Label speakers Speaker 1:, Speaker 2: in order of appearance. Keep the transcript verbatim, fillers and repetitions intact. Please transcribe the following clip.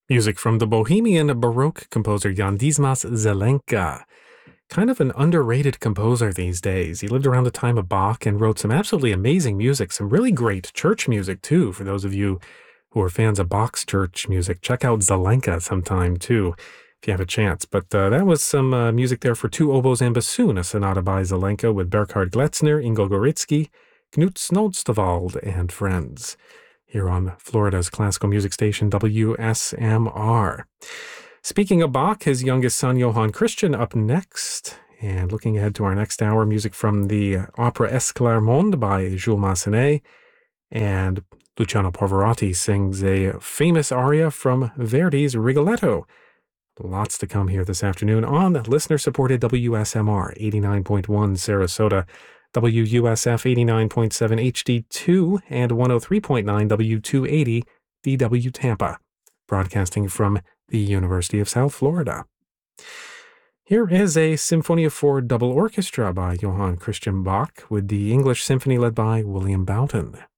Speaker 1: Music from the Bohemian Baroque composer Jan Dismas Zelenka. Kind of an underrated composer these days. He lived around the time of Bach and wrote some absolutely amazing music, some really great church music too. For those of you who are fans of Bach's church music, check out Zelenka sometime too, if you have a chance. But uh, that was some uh, music there for two oboes and bassoon, a sonata by Zelenka with Burkhard Gletzner, Ingo Goritsky, Knut Snodstevald, and friends, here on Florida's classical music station, W S M R. Speaking of Bach, his youngest son, Johann Christian, up next. And looking ahead to our next hour, music from the opera Esclarmonde by Jules Massenet. And Luciano Pavarotti sings a famous aria from Verdi's Rigoletto. Lots to come here this afternoon on listener-supported W S M R eighty-nine point one Sarasota, W U S F eighty-nine point seven H D two, and one oh three point nine W two eighty D W Tampa, broadcasting from the University of South Florida. Here is a Symphonia for Double Orchestra by Johann Christian Bach with the English Symphony led by William Boughton.